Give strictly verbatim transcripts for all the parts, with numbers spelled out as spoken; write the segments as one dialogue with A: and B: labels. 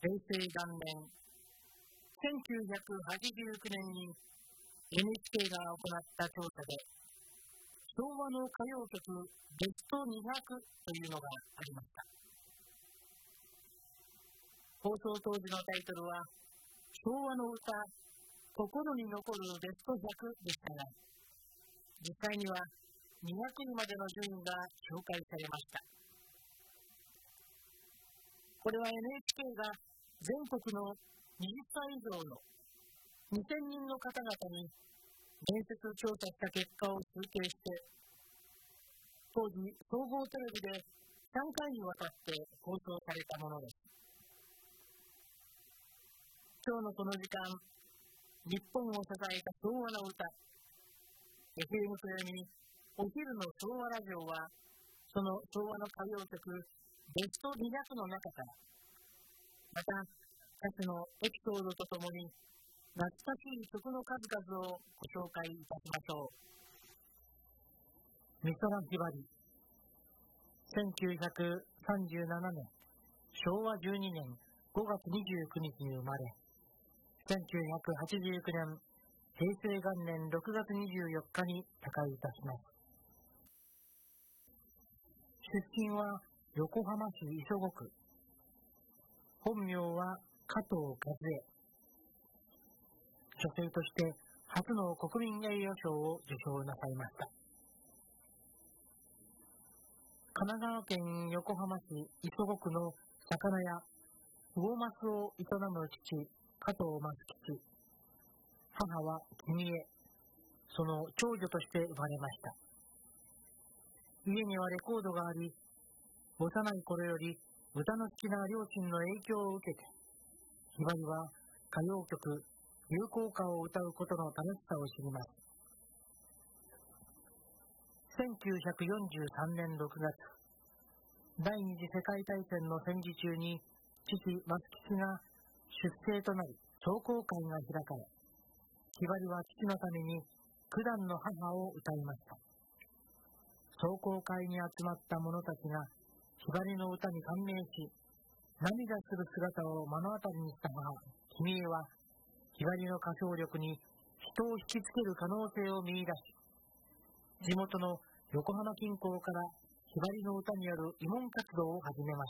A: 平成元年せんきゅうひゃくはちじゅうきゅうねんに エヌエイチケー が行った調査で、昭和の歌謡曲ベストにひゃくというのがありました。放送当時のタイトルは昭和の歌心に残るベストひゃくでしたが、実際にはにひゃくいまでの順位が紹介されました。これは エヌエイチケー が全国のはたち以上のにせんにんの方々に面接調査した結果を集計して、当時総合テレビでさんかいにわたって放送されたものです。今日のこの時間、日本を支えた昭和の歌、エフエム それにお昼の昭和ラジオは、その昭和の歌謡曲ベストにひゃくの中から、また歌手のエピソードとともに懐かしい曲の数々をご紹介いたしましょう。美空ひばり、せんきゅうひゃくさんじゅうななねんしょうわじゅうにねんごがつにじゅうくにちに生まれ、せんきゅうひゃくはちじゅうきゅうねん平成元年ろくがつにじゅうよっかに他界いたします。出身は横浜市磯子区、本名は加藤和恵。女性として初の国民栄誉賞を受賞なさいました。神奈川県横浜市磯子区の魚屋魚増を営む父、加藤増吉。母は君江、その長女として生まれました。家にはレコードがあり、幼い頃より歌の好きな両親の影響を受けて、ひばりは歌謡曲、流行歌を歌うことの楽しさを知ります。せんきゅうひゃくよんじゅうさんねんろくがつ、第二次世界大戦の戦時中に父、増吉が出征となり、壮行会が開かれ、ひばりは父のために九段の母を歌いました。壮行会に集まった者たちがひばりの歌に感銘し、涙する姿を目の当たりにした母、君江は、ひばりの歌唱力に人を引きつける可能性を見出し、地元の横浜近郊からひばりの歌による慰問活動を始めました。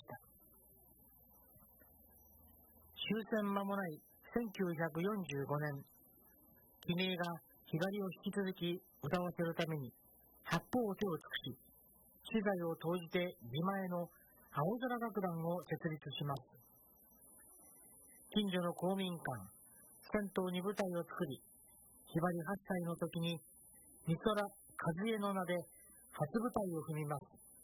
A: 終戦間もないせんきゅうひゃくよんじゅうごねん、君江がひばりを引き続き歌わせるために八方を手を尽くし、私財を投じて自前の青空楽団を設立します。近所の公民館、銭湯に舞台を作り、ひばりはっさいの時に美空和恵の名で初舞台を踏みます。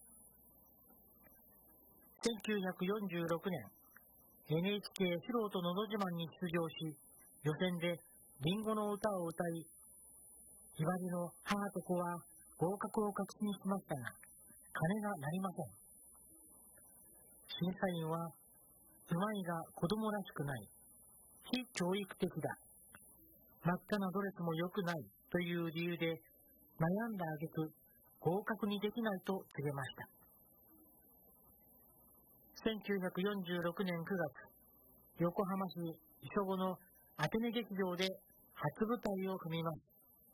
A: せんきゅうひゃくよんじゅうろくねん、エヌエイチケー 素人のど自慢に出場し、予選でリンゴの歌を歌い、ひばりの母と子は合格を確信しましたが、鐘が鳴りません。審査員は、うまいが子供らしくない、非教育的だ、真っ赤なドレスも良くないという理由で悩んだ挙句、合格にできないと告げました。せんきゅうひゃくよんじゅうろくねんくがつ、横浜市磯子のアテネ劇場で初舞台を踏みます。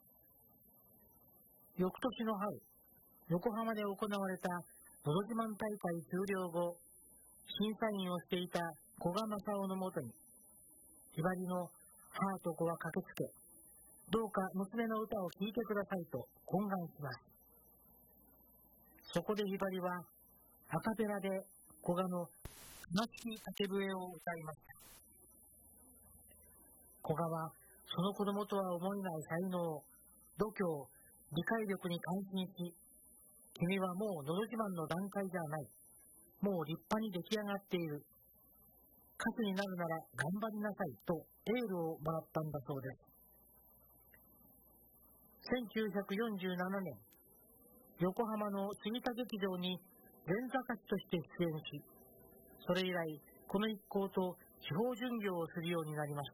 A: 翌年の春、横浜で行われたのど自慢大会終了後、審査員をしていた古賀正夫のもとに、ひばりの母と子は駆けつけ、どうか娘の歌を聴いてくださいと懇願します。そこでひばりはアカペラで古賀の悲しき竹笛を歌いました。古賀はその子供とは思えない才能、度胸、理解力に感心し、君はもうのど自慢の段階じゃない、もう立派に出来上がっている、歌手になるなら頑張りなさいとエールをもらったんだそうです。せんきゅうひゃくよんじゅうななねん、横浜の杉田劇場に前座歌手として出演し、それ以来この一行と地方巡業をするようになりました。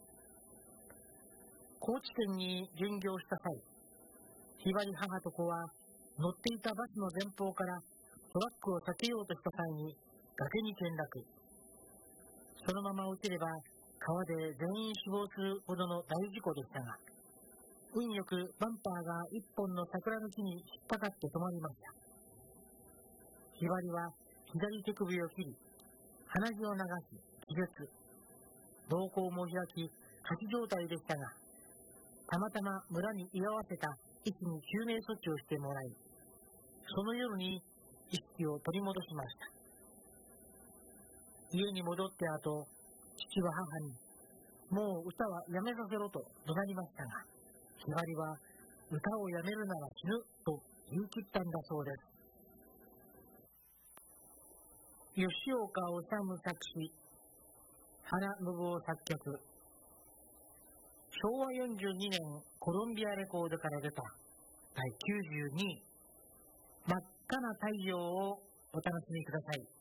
A: 高知県に巡業した際、ひばり母と子は乗っていたバスの前方からトラックを避けようとした際に崖に転落。 そのまま落ちれば川で全員死亡するほどの大事故でしたが、運よくバンパーが一本の桜の木に引っかかって止まりました。ひばりは左手首を切り、鼻血を流し気絶、瞳孔も開き仮死状態でしたが、たまたま村に居合わせた医師に救命措置をしてもらい、その夜に意識を取り戻しました。家に戻って後、父は母に、もう歌はやめさせろと怒鳴りましたが、ひばりは歌をやめるなら死ぬと言い切ったんだそうです。吉岡治作詞、原信夫作曲。しょうわよんじゅうにねんコロンビアレコードから出ただいきゅうじゅうにい、真っ赤な太陽をお楽しみください。